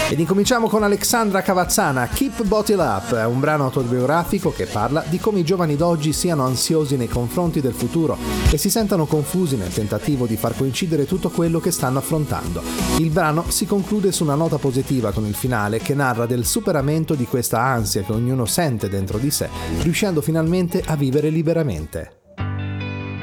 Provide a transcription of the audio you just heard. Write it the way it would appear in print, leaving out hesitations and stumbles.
Ed incominciamo con Alexandra Cavazzana, Keep Bottle Up, è un brano autobiografico che parla di come i giovani d'oggi siano ansiosi nei confronti del futuro e si sentano confusi nel tentativo di far coincidere tutto quello che stanno affrontando. Il brano si conclude su una nota positiva con il finale che narra del superamento di questa ansia che ognuno sente dentro di sé, riuscendo finalmente a vivere liberamente.